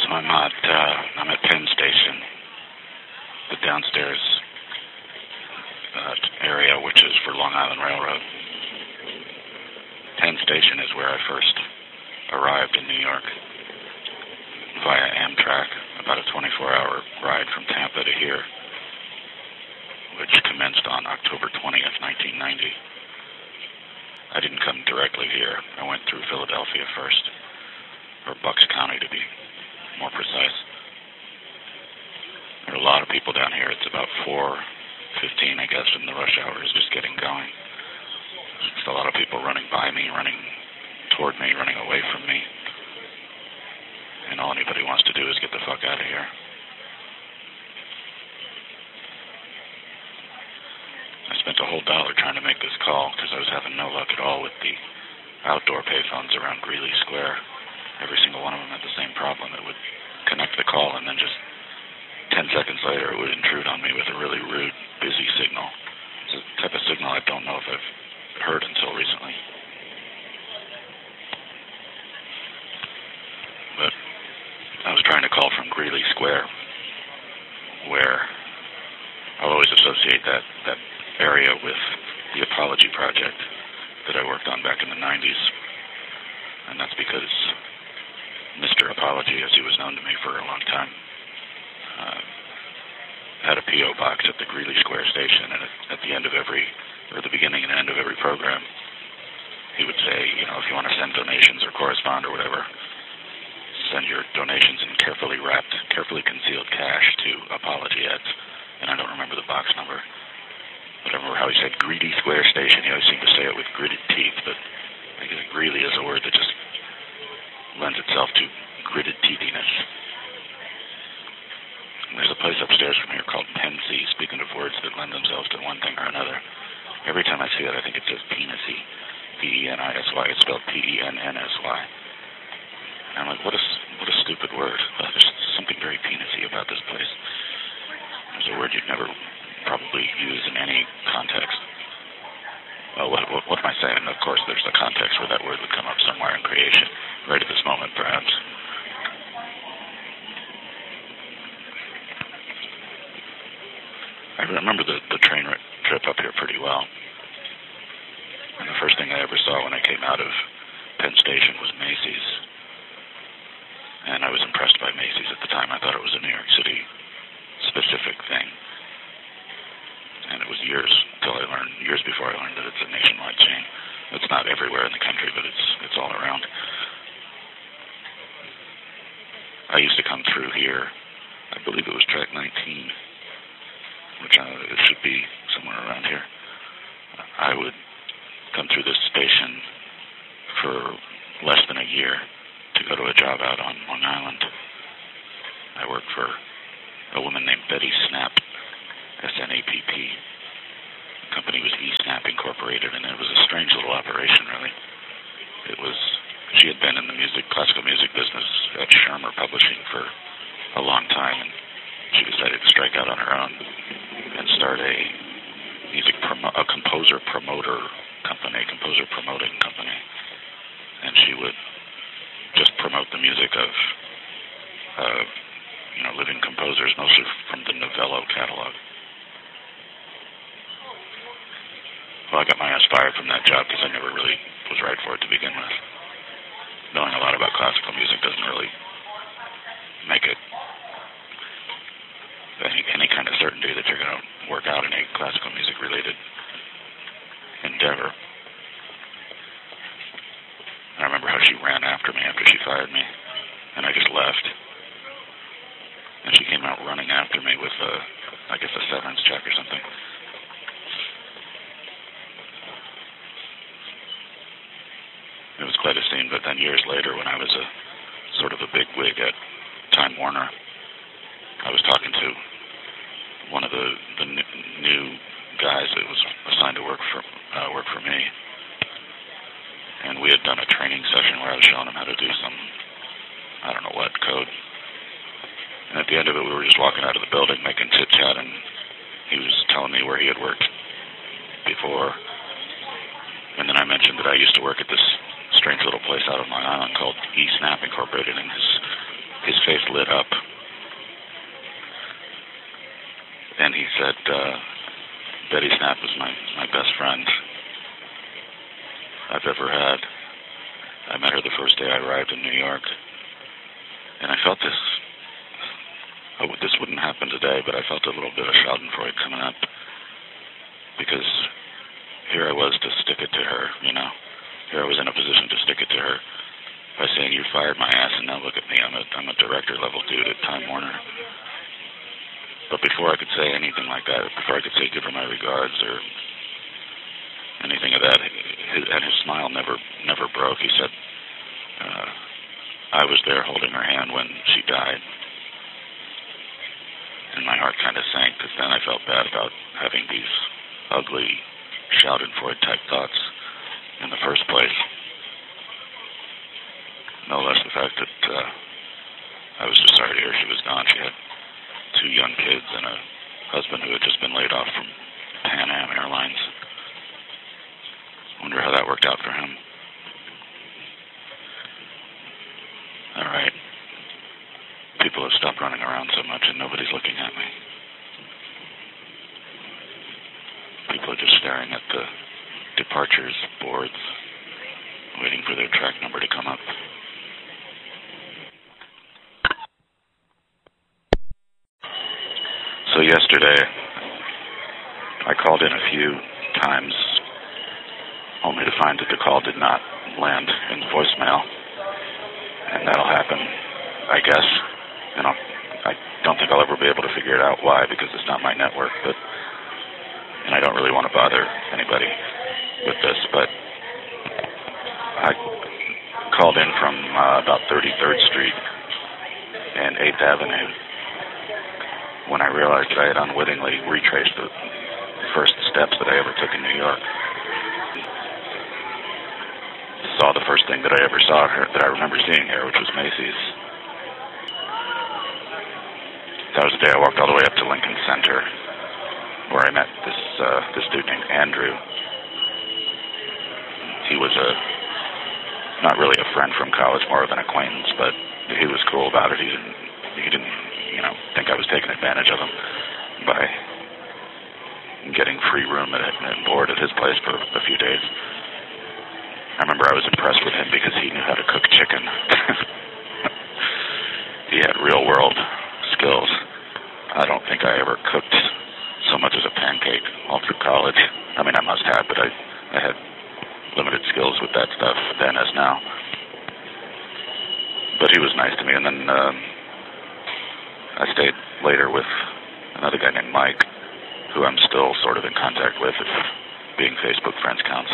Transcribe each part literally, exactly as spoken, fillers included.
I'm at uh, I'm at Penn Station, the downstairs uh, area, which is for Long Island Railroad. Penn Station is where I first arrived in New York via Amtrak, about a twenty-four hour ride from Tampa to here, which commenced on October twentieth, nineteen ninety. I didn't come directly here. I went through Philadelphia first, or Bucks County to be more precise. There are a lot of people down here. It's about four fifteen, I guess, and the rush hour is just getting going. Just a lot of people running by me, running toward me, running away from me. And all anybody wants to do is get the fuck out of here. I spent a whole dollar trying to make this call because I was having no luck at all with the outdoor payphones around Greeley Square. Every single one of them had the same problem. It would connect the call and then just ten seconds later it would intrude on me with a really rude, busy signal. It's a type of signal I don't know if I've heard until recently. But I was trying to call from Greeley Square, where I'll always associate that, that area with the Apology Project that I worked on back in the nineties. And that's because Mister Apology, as he was known to me for a long time, uh, had a P O box at the Greeley Square station, and at, at the end of every, or the beginning and end of every program, he would say, you know, if you want to send donations or correspond or whatever, send your donations in carefully wrapped, carefully concealed cash to Apology at, and I don't remember the box number, but I remember how he said Greeley Square Station. He always seemed to say it with gritted teeth, but I guess Greeley is a word that just lends itself to gritted teethiness. There's a place upstairs from here called Pensy, speaking of words that lend themselves to one thing or another. Every time I see it, I think it says penisy. P E N I S Y. It's spelled P E N N S Y. And I'm like, what a, what a stupid word. Uh, there's something very penisy about this place. There's a word you'd never probably use in any context. Well, what, what, what am I saying? Of course, there's a context where that word would come up somewhere in creation, right at this moment, perhaps. I remember the, the train trip up here pretty well. And the first thing I ever saw when I came out of Penn Station was Macy's. And I was impressed by Macy's at the time. I thought it was a New York City specific thing. And it was years until I learned, years before I learned that it's a nationwide chain. It's not everywhere in the country, but it's it's all around. I used to come through here, I believe it was track nineteen, which uh, it should be somewhere around here. I would come through this station for less than a year to go to a job out on Long Island. I worked for a woman named Betty Snap, S N A P P. The company was E-Snap Incorporated, and it was a strange little operation, really. It was, she had been in the music, classical music business at Schirmer Publishing for a long time, and she decided to strike out on her own and start a music, promo- a composer promoter company, composer promoting company. And she would just promote the music of, uh, you know, living composers, mostly from the Novello catalog. Well, I got my ass fired from that job because I never really was right for it to begin with. Knowing a lot about classical music doesn't really make it any, any kind of certainty that you're going to work out in a classical music-related endeavor. I remember how she ran after me after she fired me, and I just left. And she came out running after me with, a, I guess, a severance check or something. It was quite a scene, but then years later, when I was a sort of a big wig at Time Warner, I was talking to one of the, the new guys that was assigned to work for uh, work for me, and we had done a training session where I was showing him how to do some, I don't know what, code. And at the end of it, we were just walking out of the building making chit-chat, and he was telling me where he had worked before. And then I mentioned that I used to work at this strange little place out of Long Island called E-Snap Incorporated, and his his face lit up, and he said, uh, Betty Snap was my, my best friend I've ever had. I met her the first day I arrived in New York, and I felt this, oh, this wouldn't happen today, but I felt a little bit of Schadenfreude coming up, because here I was to stick it to her, you know. Here I was in a position to stick it to her by saying, you fired my ass, and now look at me, I'm a, I'm a director-level dude at Time Warner. But before I could say anything like that, before I could say give her my regards or anything of that, his, and his smile never never broke. He said, uh, I was there holding her hand when she died. And my heart kind of sank, because then I felt bad about having these ugly Schadenfreude-type thoughts in the first place. No less the fact that uh, I was just sorry to hear she was gone. She had two young kids and a husband who had just been laid off from Pan Am Airlines. Wonder how that worked out for him. All right. People have stopped running around so much and nobody's looking at me. People are just staring at the departures boards, waiting for their track number to come up. So yesterday, I called in a few times, only to find that the call did not land in voicemail. And that'll happen, I guess. You know, I don't think I'll ever be able to figure it out why, because it's not my network, but, and I don't really want to bother anybody with this, but I called in from uh, about thirty-third Street and eighth Avenue when I realized that I had unwittingly retraced the first steps that I ever took in New York. Saw the first thing that I ever saw here, that I remember seeing here, which was Macy's. That was the day I walked all the way up to Lincoln Center, where I met this uh, this dude named Andrew. He was a not really a friend from college, more of an acquaintance, but he was cool about it. He didn't he didn't you know think I was taking advantage of him by getting free room at, and board at his place for a few days. I remember I was impressed with him because he knew how to cook chicken. He had real world skills. I don't think I ever cooked so much as a pancake all through college. I mean, I must have, but I, I had limited skills with that stuff then as now. But he was nice to me, and then um, I stayed later with another guy named Mike, who I'm still sort of in contact with, if being Facebook friends counts.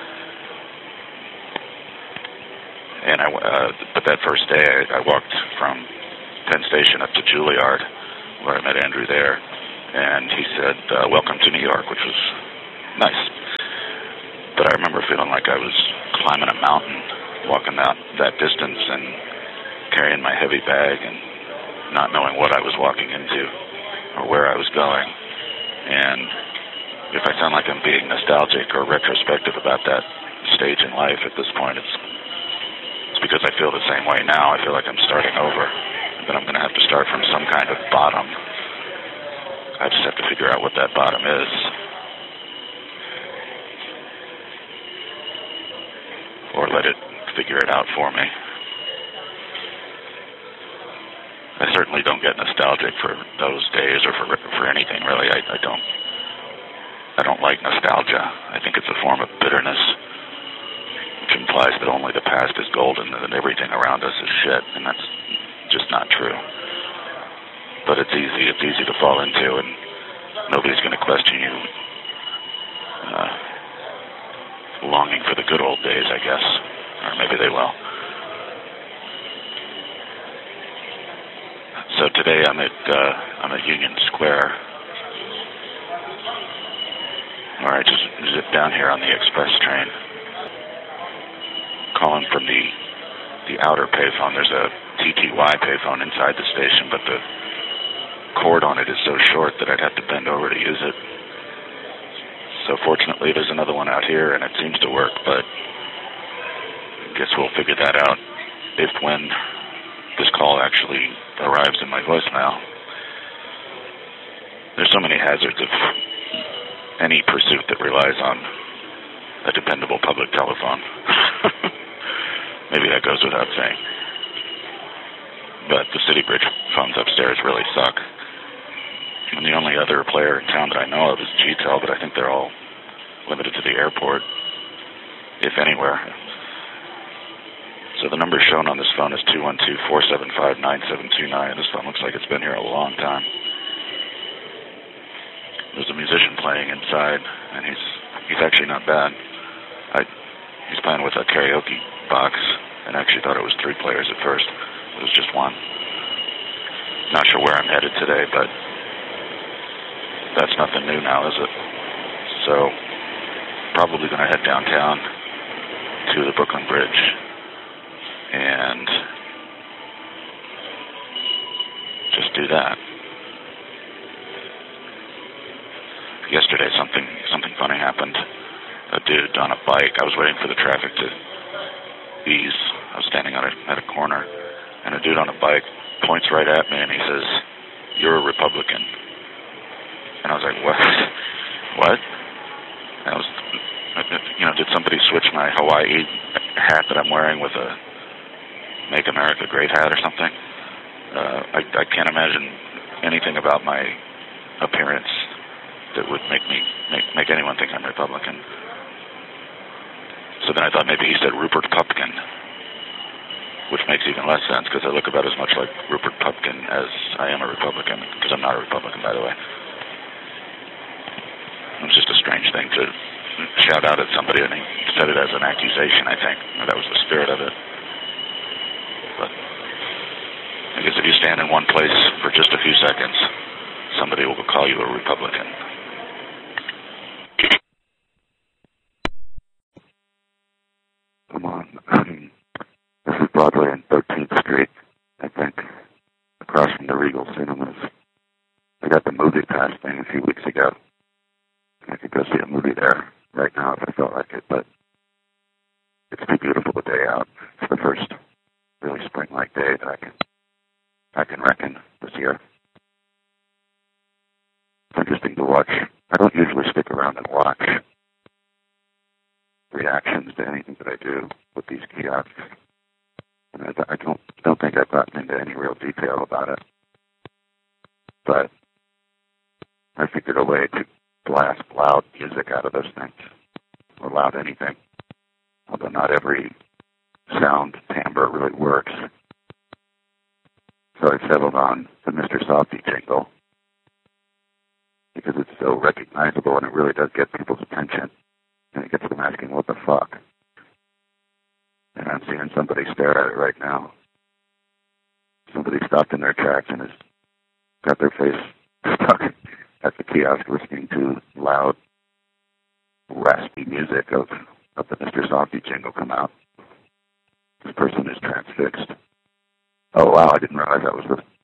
And I, uh, but that first day, I, I walked from Penn Station up to Juilliard, where I met Andrew there, and he said, uh, welcome to New York, which was nice. But I remember feeling like I was climbing a mountain, walking that, that distance and carrying my heavy bag and not knowing what I was walking into or where I was going. And if I sound like I'm being nostalgic or retrospective about that stage in life at this point, it's because I feel the same way now. I feel like I'm starting over, but I'm going to have to start from some kind of bottom. I just have to figure out what that bottom is. Or let it figure it out for me. I certainly don't get nostalgic for those days or for for anything, really. I, I don't I don't like nostalgia. I think it's a form of bitterness, which implies that only the past is golden and that everything around us is shit, and that's just not true. But it's easy, it's easy to fall into, and nobody's going to question you uh, longing for the good old days, I guess. Or maybe they will. So today I'm at, uh, I'm at Union Square, where I just zipped down here on the express train, calling from the the outer payphone. There's a T T Y payphone inside the station, but the cord on it is so short that I'd have to bend over to use it. So fortunately, there's another one out here, and it seems to work, but I guess we'll figure that out if when this call actually arrives in my voicemail. There's so many hazards of any pursuit that relies on a dependable public telephone. Maybe that goes without saying. But the City Bridge phones upstairs really suck. And the only other player in town that I know of is G Tel, but I think they're all limited to the airport, if anywhere. So the number shown on this phone is two one two, four seven five, nine seven two nine. This phone looks like it's been here a long time. There's a musician playing inside, and he's he's actually not bad. I, he's playing with a karaoke box, and I actually thought it was three players at first. It was just one. Not sure where I'm headed today, but that's nothing new now, is it? So, probably going to head downtown to the Brooklyn Bridge and just do that. Yesterday, something something funny happened. A dude on a bike, I was waiting for the traffic to ease. I was standing on a, at a corner, and a dude on a bike points right at me, and he says, "You're a Republican." And I was like, "What? What?" And I was, you know, did somebody switch my Hawaii hat that I'm wearing with a Make America Great hat or something? Uh, I, I can't imagine anything about my appearance that would make me make, make anyone think I'm Republican. So then I thought maybe he said Rupert Pupkin, which makes even less sense because I look about as much like Rupert Pupkin as I am a Republican, because I'm not a Republican, by the way. It was just a strange thing to shout out at somebody, and he said it as an accusation, I think. That was the spirit of it. But I guess if you stand in one place for just a few seconds, somebody will call you a Republican. Come on. This is Broadway and thirteenth Street, I think, across from the Regal Cinemas. I got the movie pass thing a few weeks ago. I could go see a movie there right now if I felt like it, but it's too beautiful a day out. It's the first really spring-like day that I can I can reckon this year. It's interesting to watch. I don't usually stick around and watch reactions to anything that I do with these kiosks. And I, I don't don't think I've gotten into any real detail about it. But I figured a way to blast loud music out of those things, or loud anything, although not every sound timbre really works. So I settled on the Mister Softy jingle because it's so recognizable and it really does get people's attention, and it gets them asking, what the fuck? And I'm seeing somebody stare at it right now. Somebody stopped in their tracks and has got their face stuck at the kiosk listening to loud, raspy music of, of the Mister Softy jingle come out. This person is transfixed. Oh, wow, I didn't realize that was the